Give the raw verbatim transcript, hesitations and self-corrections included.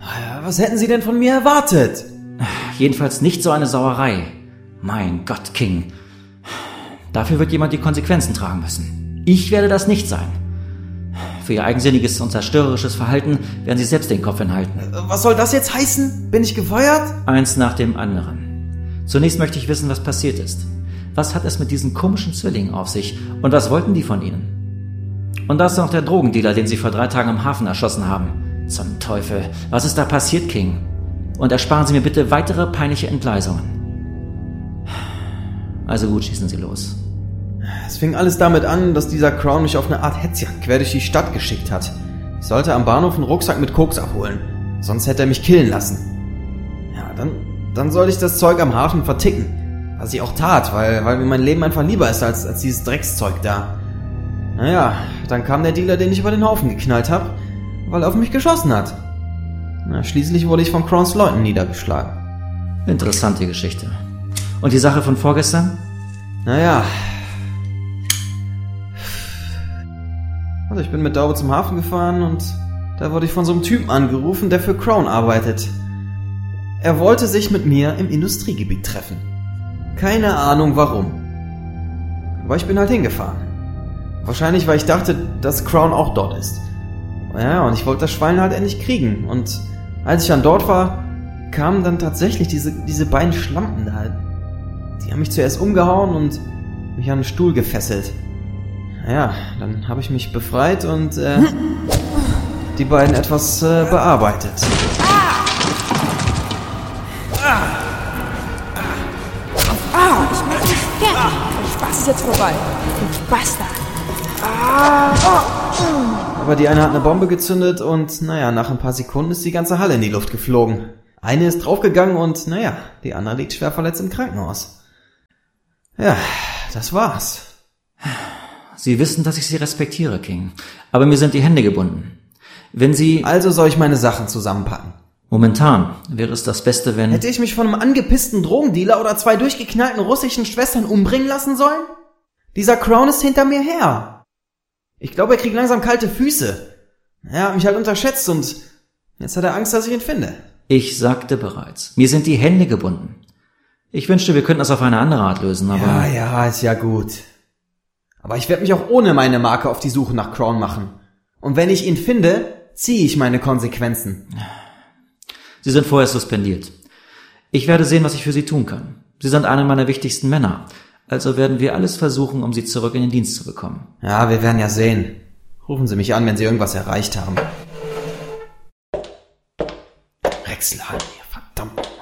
Was hätten Sie denn von mir erwartet? Jedenfalls nicht so eine Sauerei. Mein Gott, King. Dafür wird jemand die Konsequenzen tragen müssen. Ich werde das nicht sein. Für Ihr eigensinniges und zerstörerisches Verhalten werden Sie selbst den Kopf hinhalten. Was soll das jetzt heißen? Bin ich gefeuert? Eins nach dem anderen. Zunächst möchte ich wissen, was passiert ist. Was hat es mit diesen komischen Zwillingen auf sich? Und was wollten die von Ihnen? Und da ist noch der Drogendealer, den Sie vor drei Tagen im Hafen erschossen haben. Zum Teufel. Was ist da passiert, King? Und ersparen Sie mir bitte weitere peinliche Entgleisungen. Also gut, schießen Sie los. Es fing alles damit an, dass dieser Crown mich auf eine Art Hetzjagd quer durch die Stadt geschickt hat. Ich sollte am Bahnhof einen Rucksack mit Koks abholen. Sonst hätte er mich killen lassen. Ja, dann, dann sollte ich das Zeug am Hafen verticken. Was ich auch tat, weil, weil mir mein Leben einfach lieber ist als, als dieses Dreckszeug da. Naja, dann kam der Dealer, den ich über den Haufen geknallt habe, weil er auf mich geschossen hat. Na, schließlich wurde ich von Crowns Leuten niedergeschlagen. Interessante Geschichte. Und die Sache von vorgestern? Naja. Also ich bin mit Daube zum Hafen gefahren und da wurde ich von so einem Typen angerufen, der für Crown arbeitet. Er wollte sich mit mir im Industriegebiet treffen. Keine Ahnung warum. Aber ich bin halt hingefahren. Wahrscheinlich, weil ich dachte, dass Crown auch dort ist. Ja, und ich wollte das Schwein halt endlich kriegen. Und als ich dann dort war, kamen dann tatsächlich diese, diese beiden Schlampen da. Die haben mich zuerst umgehauen und mich an einen Stuhl gefesselt. Ja, dann habe ich mich befreit und äh, die beiden etwas äh, bearbeitet. Ah, ich mach dich fertig. Der Spaß ist jetzt vorbei. Du Bastard. Ah. Aber die eine hat eine Bombe gezündet und, naja, nach ein paar Sekunden ist die ganze Halle in die Luft geflogen. Eine ist draufgegangen und, naja, die andere liegt schwer verletzt im Krankenhaus. Ja, das war's. Sie wissen, dass ich Sie respektiere, King. Aber mir sind die Hände gebunden. Wenn Sie... Also soll ich meine Sachen zusammenpacken? Momentan wäre es das Beste, wenn... Hätte ich mich von einem angepissten Drogendealer oder zwei durchgeknallten russischen Schwestern umbringen lassen sollen? Dieser Crown ist hinter mir her. Ich glaube, er kriegt langsam kalte Füße. Er hat mich halt unterschätzt und jetzt hat er Angst, dass ich ihn finde. Ich sagte bereits, mir sind die Hände gebunden. Ich wünschte, wir könnten das auf eine andere Art lösen, aber... Ja, ja, ist ja gut. Aber ich werde mich auch ohne meine Marke auf die Suche nach Crown machen. Und wenn ich ihn finde, ziehe ich meine Konsequenzen. Sie sind vorher suspendiert. Ich werde sehen, was ich für Sie tun kann. Sie sind einer meiner wichtigsten Männer. Also werden wir alles versuchen, um Sie zurück in den Dienst zu bekommen. Ja, wir werden ja sehen. Rufen Sie mich an, wenn Sie irgendwas erreicht haben. Wechselhall, verdammt.